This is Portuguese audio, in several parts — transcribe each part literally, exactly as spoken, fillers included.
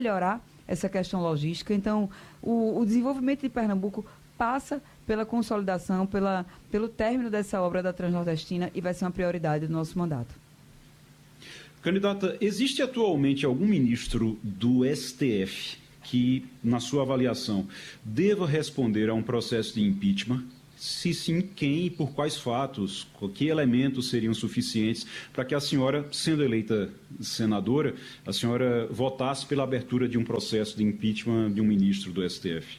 melhorar essa questão logística. Então, o, o desenvolvimento de Pernambuco passa pela consolidação, pela, pelo término dessa obra da Transnordestina e vai ser uma prioridade do nosso mandato. Candidata, existe atualmente algum ministro do S T F que, na sua avaliação, deva responder a um processo de impeachment? Se sim, quem e por quais fatos, que elementos seriam suficientes para que a senhora, sendo eleita senadora, a senhora votasse pela abertura de um processo de impeachment de um ministro do S T F?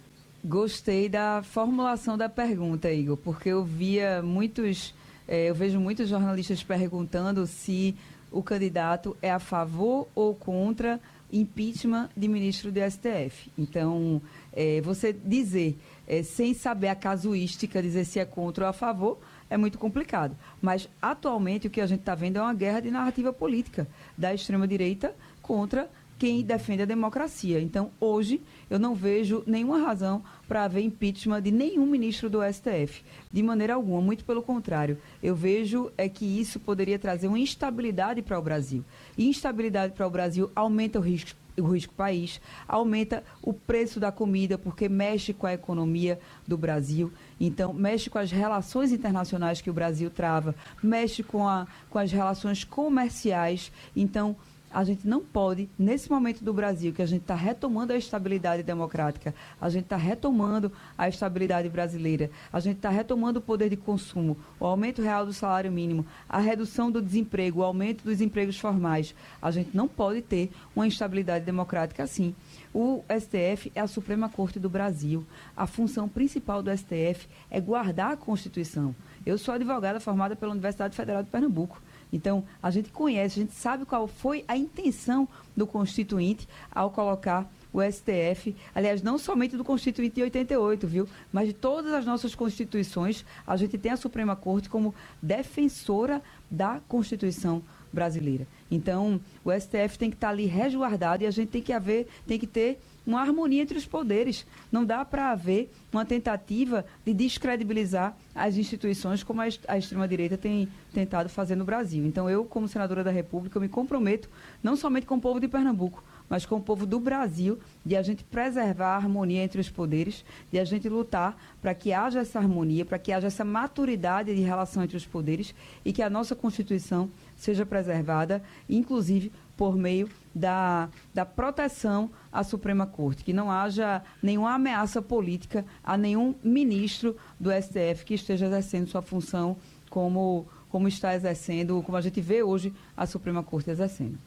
Gostei da formulação da pergunta, Igor, porque eu via muitos, eh, eu vejo muitos jornalistas perguntando se o candidato é a favor ou contra impeachment de ministro do S T F. Então, é, você dizer, é, sem saber a casuística, dizer se é contra ou a favor, é muito complicado. Mas, atualmente, o que a gente está vendo é uma guerra de narrativa política da extrema-direita contra quem defende a democracia. Então, hoje, eu não vejo nenhuma razão para haver impeachment de nenhum ministro do S T F, de maneira alguma, muito pelo contrário. Eu vejo é que isso poderia trazer uma instabilidade para o Brasil. E instabilidade para o Brasil aumenta o risco, o risco país, aumenta o preço da comida, porque mexe com a economia do Brasil, então mexe com as relações internacionais que o Brasil trava, mexe com, a, com as relações comerciais. Então, a gente não pode, nesse momento do Brasil, que a gente está retomando a estabilidade democrática, a gente está retomando a estabilidade brasileira, a gente está retomando o poder de consumo, o aumento real do salário mínimo, a redução do desemprego, o aumento dos empregos formais, a gente não pode ter uma instabilidade democrática assim. O S T F é a Suprema Corte do Brasil. A função principal do S T F é guardar a Constituição. Eu sou advogada formada pela Universidade Federal de Pernambuco. Então, a gente conhece, a gente sabe qual foi a intenção do Constituinte ao colocar o S T F, aliás, não somente do Constituinte de oitenta e oito, viu? Mas de todas as nossas constituições, a gente tem a Suprema Corte como defensora da Constituição brasileira. Então, o S T F tem que estar ali resguardado e a gente tem que haver, tem que ter uma harmonia entre os poderes. Não dá para haver uma tentativa de descredibilizar as instituições como a extrema-direita tem tentado fazer no Brasil. Então, eu, como senadora da República, eu me comprometo não somente com o povo de Pernambuco, mas com o povo do Brasil, de a gente preservar a harmonia entre os poderes, de a gente lutar para que haja essa harmonia, para que haja essa maturidade de relação entre os poderes e que a nossa Constituição seja preservada, inclusive por meio da, da proteção à Suprema Corte, que não haja nenhuma ameaça política a nenhum ministro do S T F que esteja exercendo sua função como, como está exercendo, como a gente vê hoje a Suprema Corte exercendo.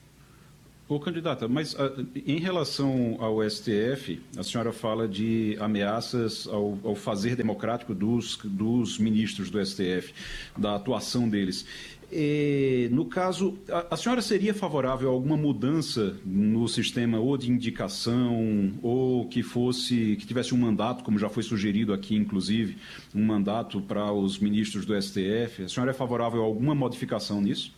Ô, candidata, mas uh, em relação ao S T F, a senhora fala de ameaças ao, ao fazer democrático dos, dos ministros do S T F, da atuação deles. E, no caso, a, a senhora seria favorável a alguma mudança no sistema ou de indicação ou que fosse, que tivesse um mandato, como já foi sugerido aqui, inclusive, um mandato para os ministros do S T F? A senhora é favorável a alguma modificação nisso?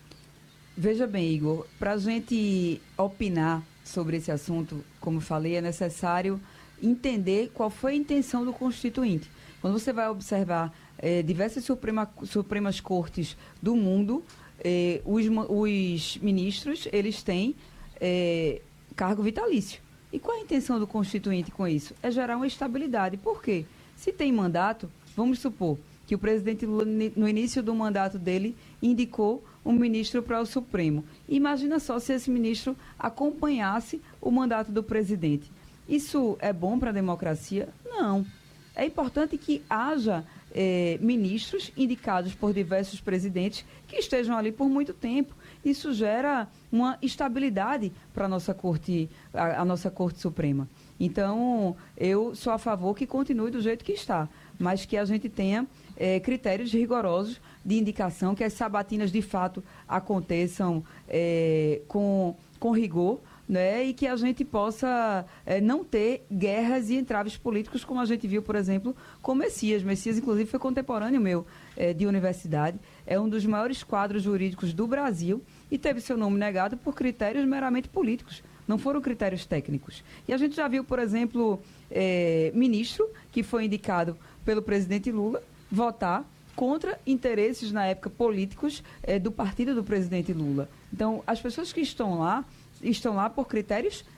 Veja bem, Igor, para a gente opinar sobre esse assunto, como falei, é necessário entender qual foi a intenção do Constituinte. Quando você vai observar eh, diversas Suprema, Supremas Cortes do mundo, eh, os, os ministros, eles têm eh, cargo vitalício. E qual é a intenção do Constituinte com isso? É gerar uma estabilidade. Por quê? Se tem mandato, vamos supor que o presidente Lula, no início do mandato dele, indicou um ministro para o Supremo. Imagina só se esse ministro acompanhasse o mandato do presidente. Isso é bom para a democracia? Não. É importante que haja eh, ministros indicados por diversos presidentes que estejam ali por muito tempo. Isso gera uma estabilidade para a nossa Corte, a, a nossa Corte Suprema. Então, eu sou a favor que continue do jeito que está, mas que a gente tenha é, critérios rigorosos de indicação, que as sabatinas de fato aconteçam é, com, com rigor, né, e que a gente possa é, não ter guerras e entraves políticos, como a gente viu, por exemplo, com Messias. Messias, inclusive, foi contemporâneo meu é, de universidade, é um dos maiores quadros jurídicos do Brasil e teve seu nome negado por critérios meramente políticos. Não foram critérios técnicos. E a gente já viu, por exemplo, é, ministro que foi indicado pelo presidente Lula votar contra interesses, na época, políticos é, do partido do presidente Lula. Então, as pessoas que estão lá, estão lá por critérios